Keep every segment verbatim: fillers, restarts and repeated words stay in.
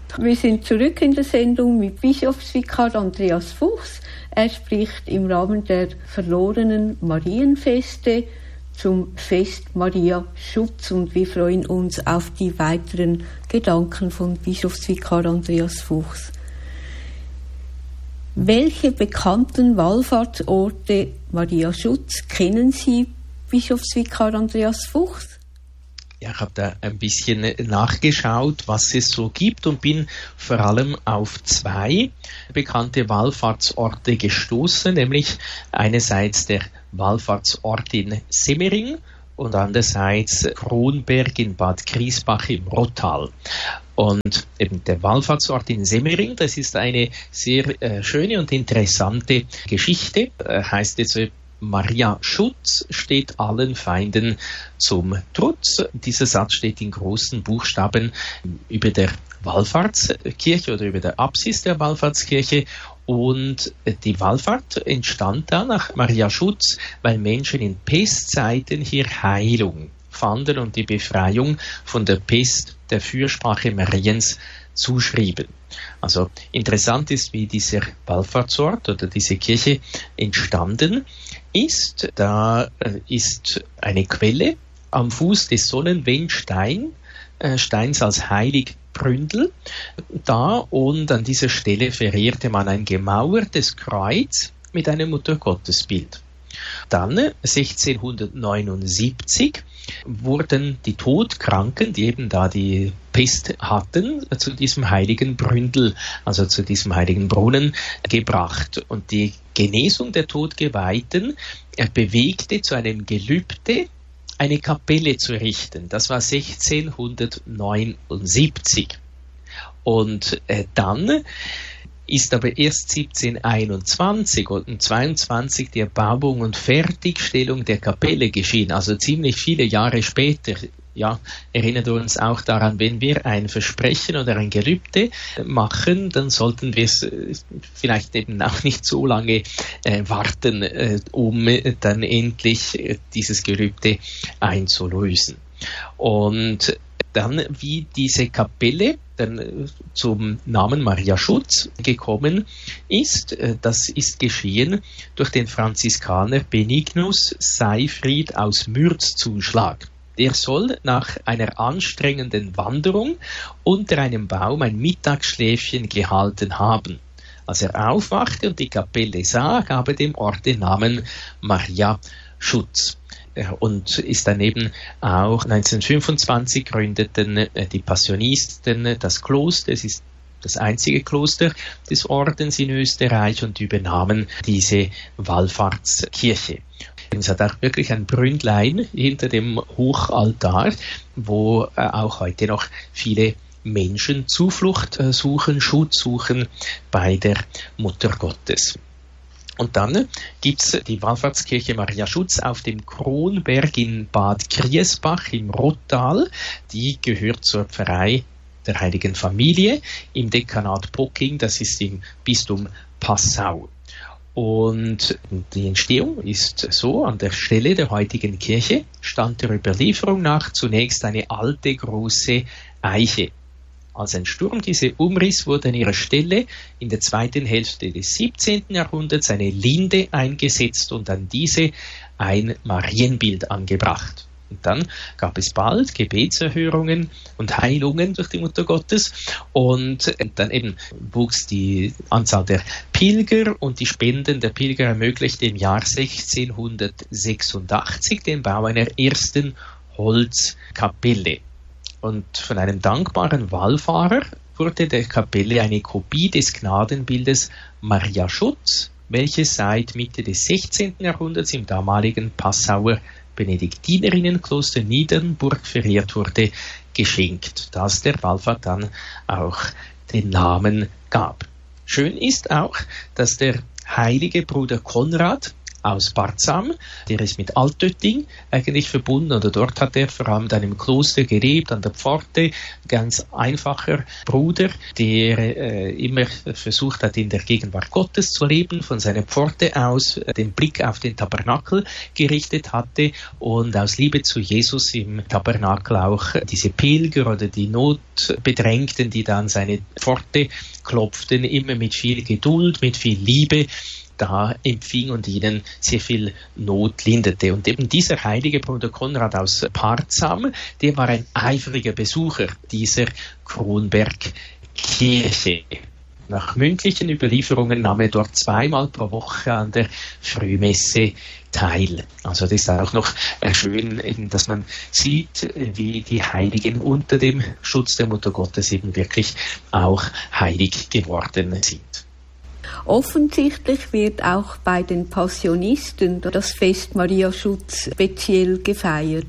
Wir sind zurück in der Sendung mit Bischofsvikar Andreas Fuchs. Er spricht im Rahmen der verlorenen Marienfeste zum Fest Maria Schutz und wir freuen uns auf die weiteren Gedanken von Bischofsvikar Andreas Fuchs. Welche bekannten Wallfahrtsorte Maria Schutz kennen Sie, Bischofsvikar Andreas Fuchs? Ja, ich habe da ein bisschen nachgeschaut, was es so gibt und bin vor allem auf zwei bekannte Wallfahrtsorte gestoßen, nämlich einerseits der Wallfahrtsort in Semmering und andererseits Kronberg in Bad Griesbach im Rottal. Und eben der Wallfahrtsort in Semmering, das ist eine sehr äh, schöne und interessante Geschichte, äh, heißt jetzt so, Maria Schutz steht allen Feinden zum Trutz. Dieser Satz steht in großen Buchstaben über der Wallfahrtskirche oder über der Apsis der Wallfahrtskirche. Und die Wallfahrt entstand da nach Maria Schutz, weil Menschen in Pestzeiten hier Heilung fanden und die Befreiung von der Pest der Fürsprache Mariens zuschrieben. Also interessant ist, wie dieser Wallfahrtsort oder diese Kirche entstanden ist. Da ist eine Quelle am Fuß des Sonnenwendstein, äh, Steins als Heiligbründel da, und an dieser Stelle verehrte man ein gemauertes Kreuz mit einem Muttergottesbild. Dann sechzehnhundertneunundsiebzig wurden die Todkranken, die eben da die Pest hatten, zu diesem heiligen Bründel, also zu diesem heiligen Brunnen gebracht. Und die Genesung der Todgeweihten bewegte zu einem Gelübde, eine Kapelle zu errichten. Das war sechzehnhundertneunundsiebzig. Und äh, dann ist aber erst siebzehnhunderteinundzwanzig und zweiundzwanzig die Erbauung und Fertigstellung der Kapelle geschehen, also ziemlich viele Jahre später. Ja, erinnert uns auch daran, wenn wir ein Versprechen oder ein Gelübde machen, dann sollten wir es vielleicht eben auch nicht so lange äh, warten, äh, um dann endlich äh, dieses Gelübde einzulösen. Und dann, wie diese Kapelle dann zum Namen Maria Schutz gekommen ist, das ist geschehen durch den Franziskaner Benignus Seyfried aus Mürzzuschlag. Der soll nach einer anstrengenden Wanderung unter einem Baum ein Mittagsschläfchen gehalten haben. Als er aufwachte und die Kapelle sah, gab er dem Ort den Namen Maria Schutz. Und ist dann eben auch neunzehnhundertfünfundzwanzig gründeten die Passionisten das Kloster. Es ist das einzige Kloster des Ordens in Österreich und übernahmen diese Wallfahrtskirche. Es hat auch wirklich ein Brünnlein hinter dem Hochaltar, wo auch heute noch viele Menschen Zuflucht suchen, Schutz suchen bei der Mutter Gottes. Und dann gibt's die Wallfahrtskirche Maria Schutz auf dem Kronberg in Bad Griesbach im Rottal. Die gehört zur Pfarrei der Heiligen Familie im Dekanat Pocking, das ist im Bistum Passau. Und die Entstehung ist so: An der Stelle der heutigen Kirche stand der Überlieferung nach zunächst eine alte große Eiche. Als ein Sturm diese umriss, wurde an ihrer Stelle in der zweiten Hälfte des siebzehnten Jahrhunderts eine Linde eingesetzt und an diese ein Marienbild angebracht. Und dann gab es bald Gebetserhörungen und Heilungen durch die Mutter Gottes und dann eben wuchs die Anzahl der Pilger und die Spenden der Pilger ermöglichte im Jahr sechzehnhundertsechsundachtzig den Bau einer ersten Holzkapelle. Und von einem dankbaren Wallfahrer wurde der Kapelle eine Kopie des Gnadenbildes Maria Schutz, welches seit Mitte des sechzehnten Jahrhunderts im damaligen Passauer Benediktinerinnenkloster Niedernburg verehrt wurde, geschenkt, das der Wallfahrt dann auch den Namen gab. Schön ist auch, dass der heilige Bruder Konrad aus Barzam, der ist mit Altötting eigentlich verbunden, oder dort hat er vor allem dann im Kloster gelebt, an der Pforte, ganz einfacher Bruder, der äh, immer versucht hat, in der Gegenwart Gottes zu leben, von seiner Pforte aus äh, den Blick auf den Tabernakel gerichtet hatte und aus Liebe zu Jesus im Tabernakel auch diese Pilger oder die Notbedrängten, die da an seine Pforte klopften, immer mit viel Geduld, mit viel Liebe da empfing und ihnen sehr viel Not linderte. Und eben dieser heilige Bruder Konrad aus Parzam, der war ein eifriger Besucher dieser Kronberg-Kirche. Nach mündlichen Überlieferungen nahm er dort zweimal pro Woche an der Frühmesse teil. Also das ist auch noch schön, dass man sieht, wie die Heiligen unter dem Schutz der Mutter Gottes eben wirklich auch heilig geworden sind. Offensichtlich wird auch bei den Passionisten das Fest Maria Schutz speziell gefeiert.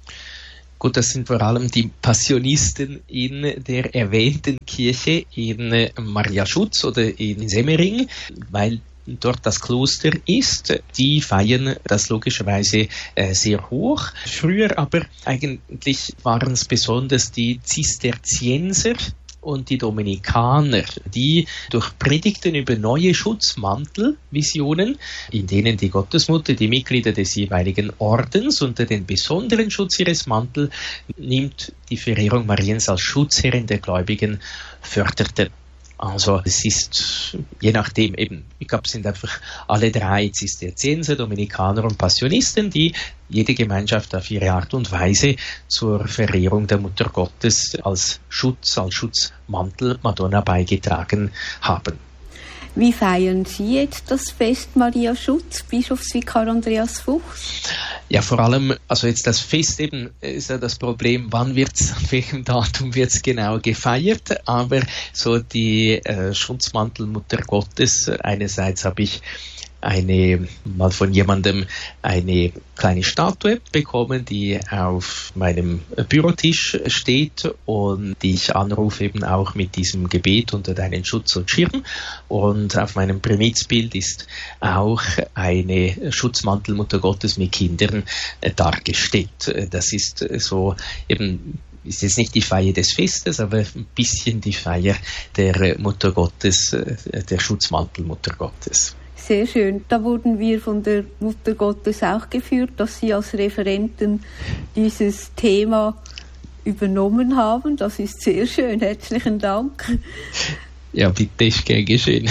Gut, das sind vor allem die Passionisten in der erwähnten Kirche in Maria Schutz oder in Semmering, weil dort das Kloster ist. Die feiern das logischerweise äh, sehr hoch. Früher aber eigentlich waren es besonders die Zisterzienser und die Dominikaner, die durch Predigten über neue Schutzmantelvisionen, in denen die Gottesmutter die Mitglieder des jeweiligen Ordens unter den besonderen Schutz ihres Mantels nimmt, die Verehrung Mariens als Schutzherrin der Gläubigen förderten. Also es ist, je nachdem eben, ich glaube, es sind einfach alle drei Zisterzienser, Dominikaner und Passionisten, die jede Gemeinschaft auf ihre Art und Weise zur Verehrung der Mutter Gottes als Schutz, als Schutzmantel Madonna beigetragen haben. Wie feiern Sie jetzt das Fest Maria Schutz, Bischofsvikar Andreas Fuchs? Ja, vor allem, also jetzt das Fest eben ist ja das Problem, wann wird's, an welchem Datum wird's genau gefeiert, aber so die äh, Schutzmantel Mutter Gottes, einerseits habe ich eine, mal von jemandem eine kleine Statue bekommen, die auf meinem Bürotisch steht und die ich anrufe eben auch mit diesem Gebet unter deinen Schutz und Schirm. Und auf meinem Primizbild ist auch eine Schutzmantelmutter Gottes mit Kindern äh, dargestellt. Das ist so eben, ist jetzt nicht die Feier des Festes, aber ein bisschen die Feier der Mutter Gottes, der Schutzmantelmutter Gottes. Sehr schön. Da wurden wir von der Mutter Gottes auch geführt, dass Sie als Referenten dieses Thema übernommen haben. Das ist sehr schön. Herzlichen Dank. Ja, bitte, ist gern geschehen.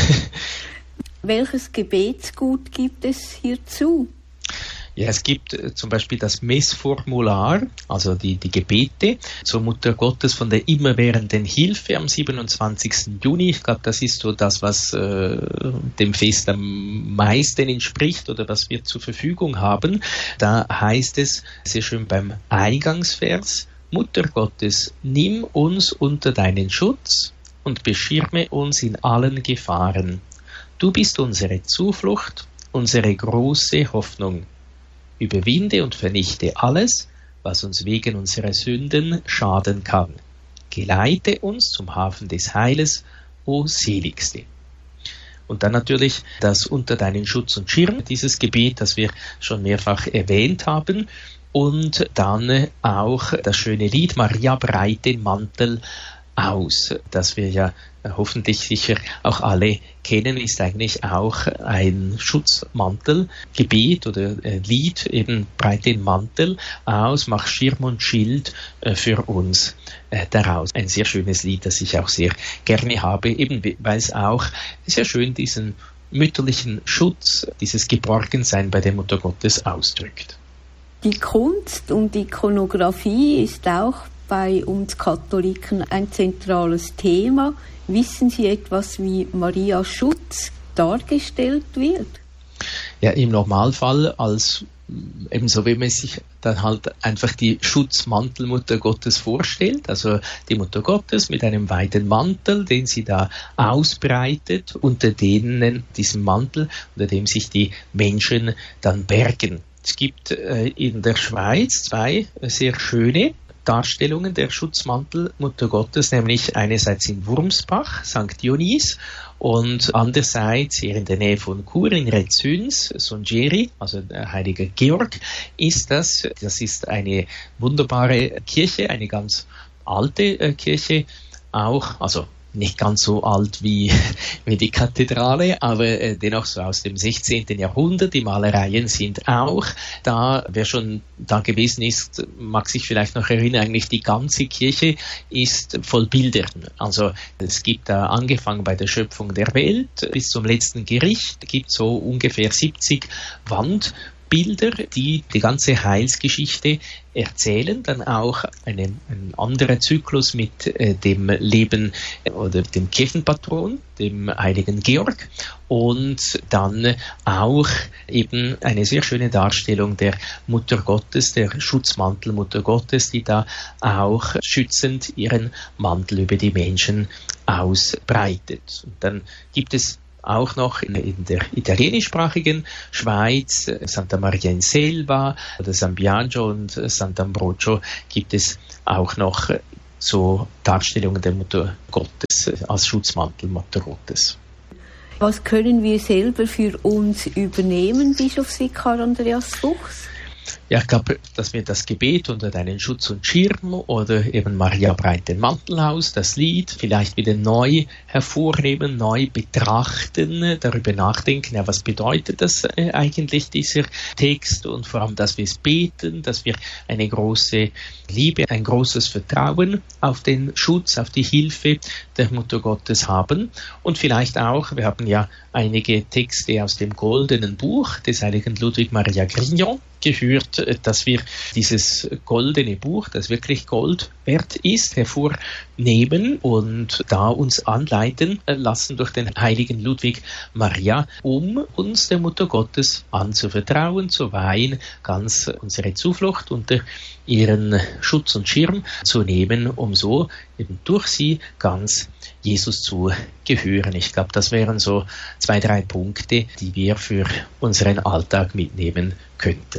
Welches Gebetsgut gibt es hierzu? Ja, es gibt äh, zum Beispiel das Messformular, also die, die Gebete zur Mutter Gottes von der immerwährenden Hilfe am siebenundzwanzigsten Juni. Ich glaube, das ist so das, was äh, dem Fest am meisten entspricht oder was wir zur Verfügung haben. Da heißt es sehr schön beim Eingangsvers: Mutter Gottes, nimm uns unter deinen Schutz und beschirme uns in allen Gefahren. Du bist unsere Zuflucht, unsere große Hoffnung. Überwinde und vernichte alles, was uns wegen unserer Sünden schaden kann. Geleite uns zum Hafen des Heiles, o Seligste. Und dann natürlich das unter deinen Schutz und Schirm, dieses Gebet, das wir schon mehrfach erwähnt haben. Und dann auch das schöne Lied Maria breit den Mantel aus, das wir ja hoffentlich sicher auch alle kennen, ist eigentlich auch ein Schutzmantelgebet oder äh, Lied, eben breit den Mantel aus, mach Schirm und Schild äh, für uns äh, daraus. Ein sehr schönes Lied, das ich auch sehr gerne habe, eben weil es auch sehr schön diesen mütterlichen Schutz, dieses Geborgensein bei der Mutter Gottes ausdrückt. Die Kunst und die Ikonografie ist auch bei uns Katholiken ein zentrales Thema. Wissen Sie etwas, wie Maria Schutz dargestellt wird? Ja, im Normalfall als ebenso wie man sich dann halt einfach die Schutzmantelmutter Gottes vorstellt, also die Mutter Gottes mit einem weiten Mantel, den sie da ausbreitet, unter denen diesem Mantel, unter dem sich die Menschen dann bergen. Es gibt äh, in der Schweiz zwei sehr schöne Darstellungen der Schutzmantelmutter Gottes, nämlich einerseits in Wurmsbach, Sankt Dionys, und andererseits hier in der Nähe von Chur in Rezüns, Songeri, also der heilige Georg, ist das. Das ist eine wunderbare Kirche, eine ganz alte äh, Kirche, auch, also nicht ganz so alt wie, wie die Kathedrale, aber äh, dennoch so aus dem sechzehnten Jahrhundert. Die Malereien sind auch da. Wer schon da gewesen ist, mag sich vielleicht noch erinnern, eigentlich die ganze Kirche ist voll Bildern. Also es gibt da angefangen bei der Schöpfung der Welt bis zum letzten Gericht, gibt so ungefähr siebzig Wand. Bilder, die die ganze Heilsgeschichte erzählen, dann auch eine, ein anderer Zyklus mit äh, dem Leben äh, oder dem Kirchenpatron, dem heiligen Georg, und dann auch eben eine sehr schöne Darstellung der Mutter Gottes, der Schutzmantelmutter Gottes, die da auch schützend ihren Mantel über die Menschen ausbreitet. Und dann gibt es auch noch in, in der italienischsprachigen Schweiz, Santa Maria in Selva oder San Biagio und Sant'Ambrogio, gibt es auch noch so Darstellungen der Mutter Gottes als Schutzmantel Mutter Gottes. Was können wir selber für uns übernehmen, Bischofsvikar Andreas Fuchs? Ja, ich glaube, dass wir das Gebet unter deinen Schutz und Schirm oder eben Maria breit den Mantel aus, das Lied vielleicht wieder neu hervornehmen, neu betrachten, darüber nachdenken, ja, was bedeutet das äh, eigentlich, dieser Text, und vor allem, dass wir es beten, dass wir eine große Liebe, ein großes Vertrauen auf den Schutz, auf die Hilfe der Mutter Gottes haben, und vielleicht auch, wir haben ja einige Texte aus dem goldenen Buch des heiligen Ludwig Maria Grignon gehört, dass wir dieses goldene Buch, das wirklich Gold wert ist, hervornehmen und da uns anleiten lassen durch den heiligen Ludwig Maria, um uns der Mutter Gottes anzuvertrauen, zu weihen, ganz unsere Zuflucht unter ihren Schutz und Schirm zu nehmen, um so eben durch sie ganz Jesus zu gehören. Ich glaube, das wären so zwei, drei Punkte, die wir für unseren Alltag mitnehmen könnten.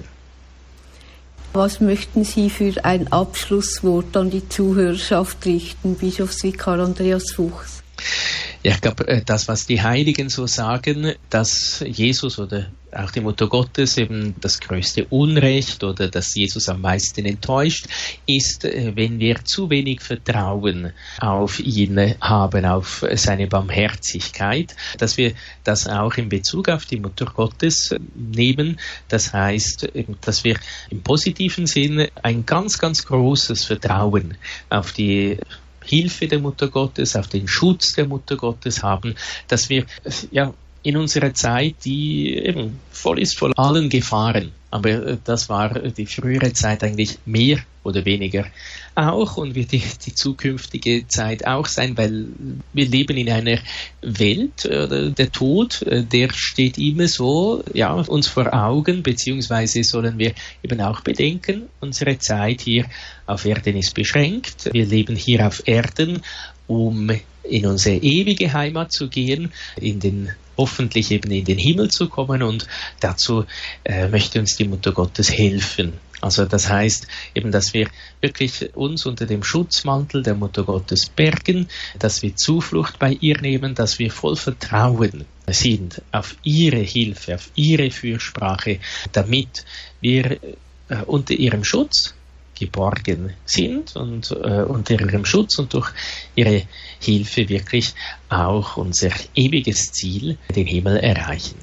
Was möchten Sie für ein Abschlusswort an die Zuhörerschaft richten, Bischofsvikar Andreas Fuchs? Ja, ich glaube, das, was die Heiligen so sagen, dass Jesus oder auch die Mutter Gottes eben das größte Unrecht oder dass Jesus am meisten enttäuscht, ist, wenn wir zu wenig Vertrauen auf ihn haben, auf seine Barmherzigkeit, dass wir das auch in Bezug auf die Mutter Gottes nehmen. Das heißt, dass wir im positiven Sinne ein ganz, ganz großes Vertrauen auf die Hilfe der Mutter Gottes, auf den Schutz der Mutter Gottes haben, dass wir ja in unserer Zeit, die eben voll ist von allen Gefahren, aber das war die frühere Zeit eigentlich mehr oder weniger auch und wird die, die zukünftige Zeit auch sein, weil wir leben in einer Welt, äh, der Tod, äh, der steht immer so ja, uns vor Augen, beziehungsweise sollen wir eben auch bedenken, unsere Zeit hier auf Erden ist beschränkt. Wir leben hier auf Erden, um in unsere ewige Heimat zu gehen, in den hoffentlich eben in den Himmel zu kommen, und dazu äh, möchte uns die Mutter Gottes helfen. Also das heißt eben, dass wir wirklich uns unter dem Schutzmantel der Mutter Gottes bergen, dass wir Zuflucht bei ihr nehmen, dass wir voll Vertrauen sind auf ihre Hilfe, auf ihre Fürsprache, damit wir äh, unter ihrem Schutz geborgen sind und äh, unter ihrem Schutz und durch ihre Hilfe wirklich auch unser ewiges Ziel, den Himmel, erreichen.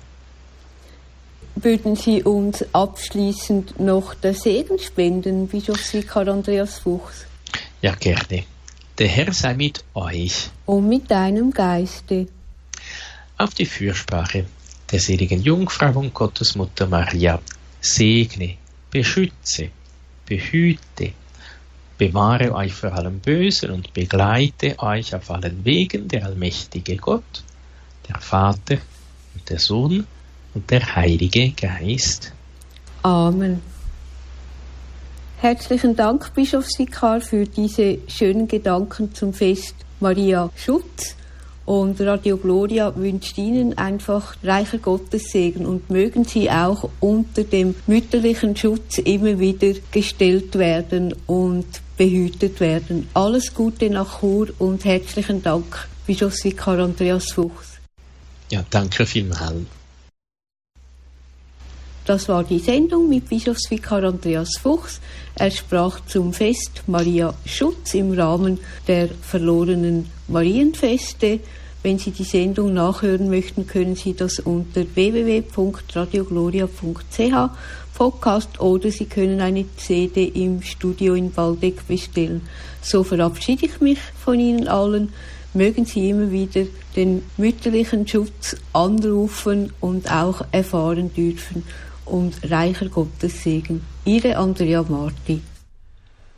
Würden Sie uns abschließend noch den Segen spenden, Bischofsvikar Andreas Fuchs? Ja, gerne. Der Herr sei mit euch. Und mit deinem Geiste. Auf die Fürsprache der seligen Jungfrau und Gottesmutter Maria segne, beschütze, behüte, bewahre euch vor allem Bösen und begleite euch auf allen Wegen der allmächtige Gott, der Vater und der Sohn und der Heilige Geist. Amen. Herzlichen Dank, Bischofsvikar, für diese schönen Gedanken zum Fest Maria Schutz. Und Radio Gloria wünscht Ihnen einfach reicher Gottessegen und mögen Sie auch unter dem mütterlichen Schutz immer wieder gestellt werden und behütet werden. Alles Gute nach Chur und herzlichen Dank, Bischofsvikar Andreas Fuchs. Ja, danke vielmals. Das war die Sendung mit Bischofsvikar Andreas Fuchs. Er sprach zum Fest Maria Schutz im Rahmen der verlorenen Marienfeste. Wenn Sie die Sendung nachhören möchten, können Sie das unter w w w punkt radiogloria punkt c h Podcast oder Sie können eine C D im Studio in Waldeck bestellen. So verabschiede ich mich von Ihnen allen. Mögen Sie immer wieder den mütterlichen Schutz anrufen und auch erfahren dürfen und reicher Gottes Segen. Ihre Andrea Marti.